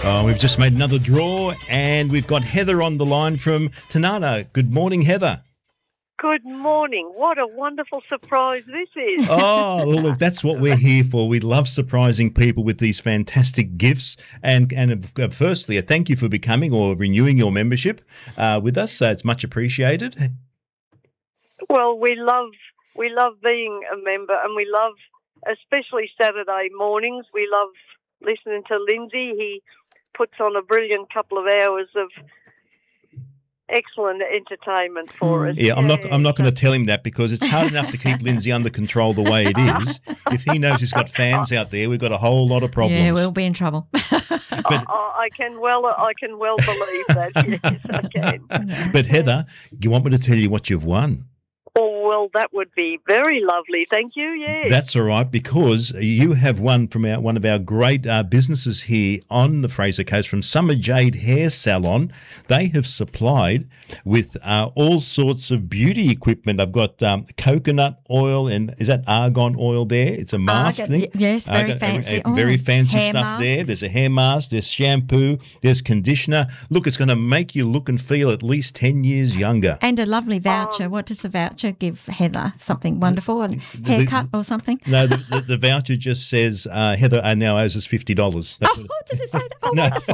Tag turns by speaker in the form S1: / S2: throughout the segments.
S1: We've just made another draw and we've got Heather on the line from Tanana. Good morning, Heather.
S2: Good morning. What a wonderful surprise this is.
S1: Oh, well, look, that's what we're here for. We love surprising people with these fantastic gifts. And firstly, a thank you for becoming or renewing your membership with us. It's much appreciated.
S2: Well, we love being a member, and we love, especially Saturday mornings, we love listening to Lindsay. He puts on a brilliant couple of hours of excellent entertainment for us.
S1: Yeah, I'm not going to tell him that because it's hard enough to keep Lindsay under control the way it is. If he knows he's got fans out there, we've got a whole lot of problems.
S3: Yeah, we'll be in trouble.
S2: But I can well believe that. Yes, I can.
S1: But Heather, you want me to tell you what you've won?
S2: Oh, well, that would be very lovely. Thank you, yes.
S1: That's all right, because you have won from one of our great businesses here on the Fraser Coast, from Summer Jade Hair Salon. They have supplied with all sorts of beauty equipment. I've got coconut oil, and is that argan oil there? It's a mask thing.
S3: Yes, very fancy.
S1: Very fancy stuff
S3: mask
S1: there. There's a hair mask, there's shampoo, there's conditioner. Look, it's going to make you look and feel at least 10 years younger.
S3: And a lovely voucher. What does the voucher give Heather? Something wonderful? A haircut or something?
S1: No, the voucher just says Heather now owes us $50.
S3: Does it say that? Oh,
S1: No.
S3: wonderful.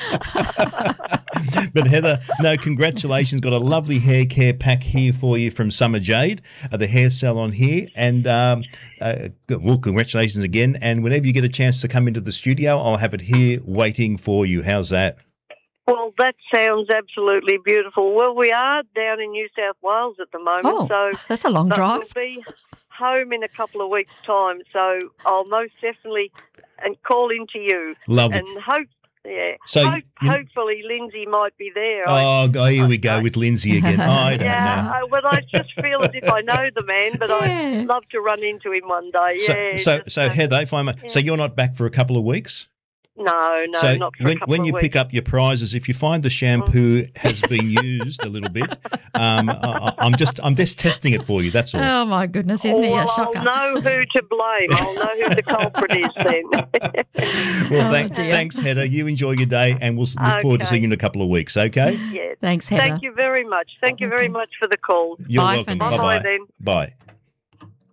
S1: But Heather, no, congratulations. Got a lovely hair care pack here for you from Summer Jade, the hair salon here. And, well, congratulations again. And whenever you get a chance to come into the studio, I'll have it here waiting for you. How's that?
S2: Well, that sounds absolutely beautiful. Well, we are down in New South Wales at the moment. So
S3: that's a long drive.
S2: We'll be home in a couple of weeks' time, so I'll most definitely call into you.
S1: Lovely.
S2: And hopefully Lindsay might be there.
S1: Here we go with Lindsay again. I don't know.
S2: Well, I just feel as if I know the man, but I'd love to run into him one day.
S1: So Heather, if I may, so you're not back for a couple of weeks?
S2: No,
S1: so
S2: not for a couple
S1: when
S2: of
S1: you
S2: weeks.
S1: pick up your prizes, if you find the shampoo has been used a little bit, I'm just testing it for you. That's all.
S3: Oh my goodness, isn't he a shocker?
S2: I'll know who to blame. I'll know who the culprit is then.
S1: Well, thanks, Heather. You enjoy your day, and we'll look forward to seeing you in a couple of weeks. Okay.
S2: Yeah.
S3: Thanks, Heather.
S2: Thank you very much. Thank you very much for the call.
S1: You're
S3: Bye
S1: welcome.
S3: for now.
S2: Bye then.
S1: Bye.